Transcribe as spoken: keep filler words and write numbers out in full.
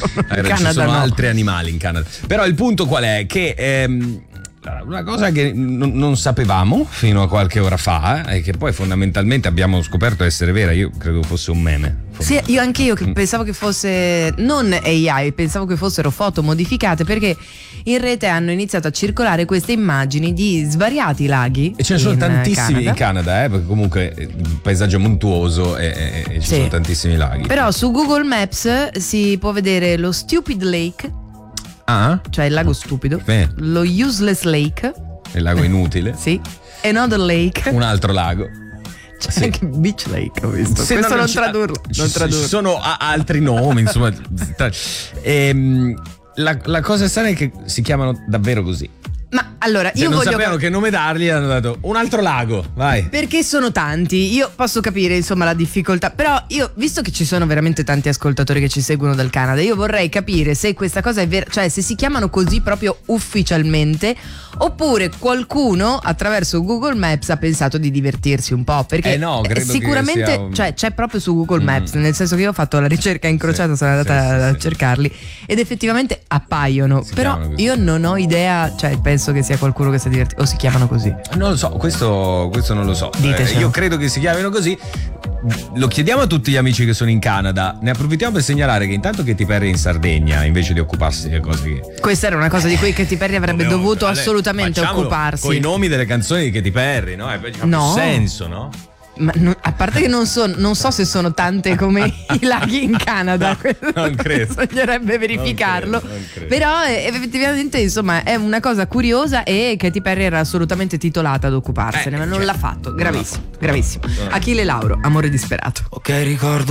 Allora, ci sono no. altri animali in Canada. Però il punto qual è? Che ehm, una cosa che n- non sapevamo fino a qualche ora fa e che poi fondamentalmente abbiamo scoperto essere vera, io credo fosse un meme. Sì, io anche io che pensavo che fosse non A I, pensavo che fossero foto modificate, perché in rete hanno iniziato a circolare queste immagini di svariati laghi. E ce ne sono in tantissimi Canada. in Canada, eh, perché comunque il paesaggio è montuoso e, e ci sì. sono tantissimi laghi. Però su Google Maps si può vedere lo Stupid Lake, ah? cioè il lago stupido, Beh. lo Useless Lake, il lago inutile. Sì. Another Lake. Un altro lago. C'è sì. anche Beach Lake, ho visto. Se Questo no, non ci, tradurlo. Ci, non tradurlo. ci sono a- altri nomi, insomma. e, la, la cosa strana è che si chiamano davvero così. Ma allora, cioè, io non voglio sapevano che nome dargli, hanno dato un altro lago, vai. Perché sono tanti, io posso capire insomma la difficoltà, però io, visto che ci sono veramente tanti ascoltatori che ci seguono dal Canada, io vorrei capire se questa cosa è vera, cioè se si chiamano così proprio ufficialmente, oppure qualcuno attraverso Google Maps ha pensato di divertirsi un po', perché eh no, credo sicuramente che sia un... cioè, c'è proprio su Google Maps, mm. nel senso che io ho fatto la ricerca incrociata, sì, sono andata sì, a sì, cercarli ed effettivamente appaiono, si però io non ho idea, cioè penso che sia qualcuno che si diverti o si chiamano così. Non lo so, questo, questo non lo so. Eh, io credo che si chiamino così. Lo chiediamo a tutti gli amici che sono in Canada. Ne approfittiamo per segnalare che intanto Katy Perry è in Sardegna invece di occuparsi delle cose che... Questa era una cosa di cui Katy Perry avrebbe Come dovuto ovvio, assolutamente occuparsi. Con i nomi delle canzoni di Katy Perry, no? E poi fa no. più senso, no? Ma no, a parte che non so, non so se sono tante come i laghi in Canada, no, non credo. Bisognerebbe verificarlo. Non credo, non credo. Però effettivamente insomma è una cosa curiosa e Katy Perry era assolutamente titolata ad occuparsene, eh, ma non cioè, l'ha fatto. Gravissimo, non gravissimo. Achille Lauro, amore disperato. Ok, ricordo